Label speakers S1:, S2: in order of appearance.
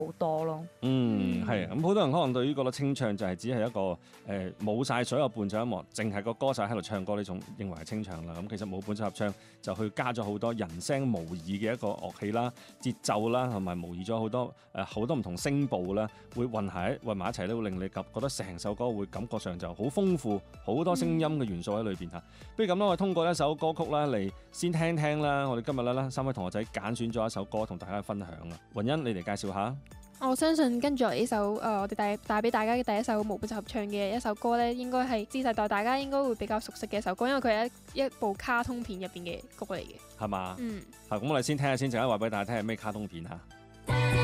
S1: 好多咯。
S2: 係咁，好多人可能對於覺得清唱就係只係一個冇晒所有伴奏音樂，淨係個歌手喺度唱歌呢種認為係清唱啦。咁其實冇伴奏合唱就去加咗好多人聲模擬嘅一個樂器啦、節奏啦，同埋模擬咗好多唔同聲部啦，會混埋一齊咧，會令你覺得成首歌會感覺上就好豐富，好多聲音嘅元素喺裏邊嚇。不如咁啦，我哋通過一首歌曲啦嚟先聽聽啦。我哋今日咧三位同學仔揀選咗一首歌同大家分享啊。雲欣，你嚟介紹下。
S3: 我相信跟住嚟呢首我哋帶俾大家嘅第一首無伴奏合唱嘅一首歌呢，應該係Z世代大家應該會比較熟悉嘅一首歌，因為佢係一部卡通片入邊嘅歌嚟嘅，
S2: 係嘛？
S3: 嗯，
S2: 咁我哋先聽下先，陣間話俾大家聽係咩卡通片嚇。